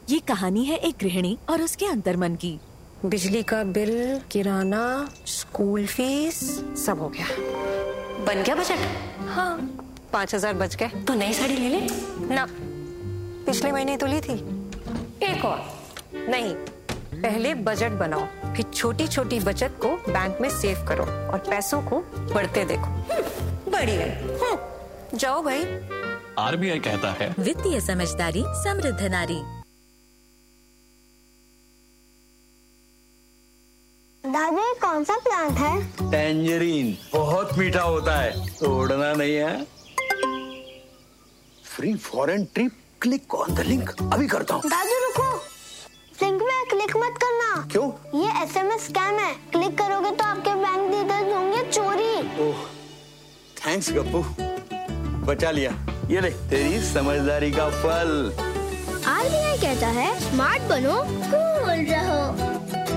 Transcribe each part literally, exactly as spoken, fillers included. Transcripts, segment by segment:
ये कहानी है एक गृहिणी और उसके अंतर्मन की। बिजली का बिल, किराना, स्कूल फीस, सब हो गया। बन गया बजट? हाँ, पाँच हजार बच गए। तो नई साड़ी ले ले ना, पिछले महीने तो ली थी। एक और। नहीं, पहले बजट बनाओ, फिर छोटी छोटी बचत को बैंक में सेव करो और पैसों को बढ़ते देखो। बढ़िया। जाओ भाई। आरबीआई कहता है वित्तीय समझदारी समृद्ध नारी। दादा ये कौन सा प्लांट है? टेंजरीन, बहुत मीठा होता है, तोड़ना नहीं है। Free foreign trip, click on the link, अभी करता हूँ। दादू रुको, लिंक में क्लिक मत करना। क्यों? ये एसएमएस स्कैम है, क्लिक करोगे तो आपके बैंक डिटेल्स होंगे चोरी। ओह, थैंक्स गप्पू, बचा लिया। ये ले तेरी समझदारी का फल। आरबीआई कहता है स्मार्ट बनो, कूल रहो।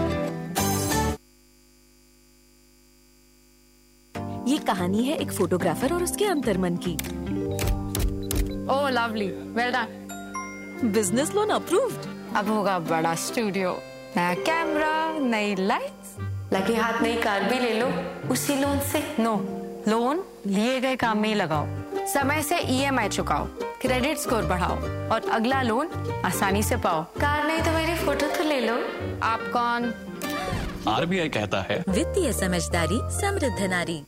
ये कहानी है एक फोटोग्राफर और उसके अंतर्मन की। ओह lovely, well done. Business loan approved. अब होगा बड़ा स्टूडियो, नया कैमरा, नई लाइट्स, लगे हाथ नई कार भी ले लो उसी लोन से। नो, लोन लिए गए काम में ही लगाओ, समय से ईएमआई चुकाओ, क्रेडिट स्कोर बढ़ाओ और अगला लोन आसानी से पाओ। कार नहीं तो मेरी फोटो तो ले लो। आप कौन? आरबीआई कहता है वित्तीय समझदारी समृद्ध नारी।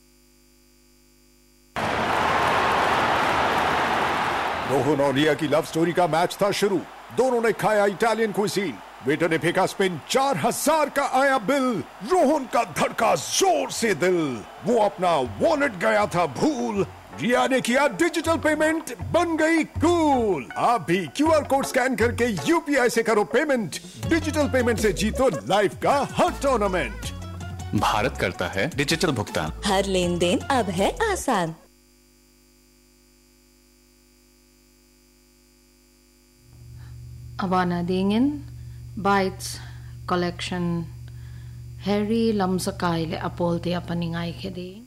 रोहन और रिया की लव स्टोरी का मैच था शुरू। दोनों ने खाया इटालियन क्विजीन। वेटर ने फेंका स्पिन, चार हजार का आया बिल। रोहन का धड़का जोर से दिल, वो अपना वॉलेट गया था भूल। रिया ने किया डिजिटल पेमेंट, बन गई कूल। आप भी क्यूआर कोड स्कैन करके यूपीआई से करो पेमेंट। डिजिटल पेमेंट से जीतो लाइफ का हर टूर्नामेंट। भारत करता है डिजिटल भुगतान। हर लेन देन अब है आसान। Abana Dingin, Bites, Collection, Harry Lamsakai le Apol te apaningai kedi.